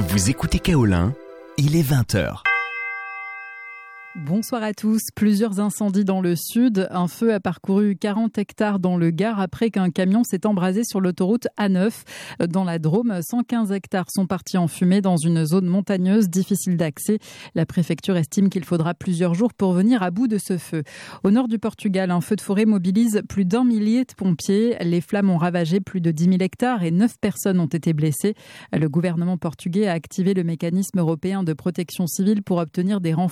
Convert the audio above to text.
Vous écoutez Kaolin, il est 20h. Bonsoir à tous. Plusieurs incendies dans le sud. Un feu a parcouru 40 hectares dans le Gard après qu'un camion s'est embrasé sur l'autoroute A9. Dans la Drôme, 115 hectares sont partis en fumée dans une zone montagneuse difficile d'accès. La préfecture estime qu'il faudra plusieurs jours pour venir à bout de ce feu. Au nord du Portugal, un feu de forêt mobilise plus d'1 millier de pompiers. Les flammes ont ravagé plus de 10 000 hectares et 9 personnes ont été blessées. Le gouvernement portugais a activé le mécanisme européen de protection civile pour obtenir des renforts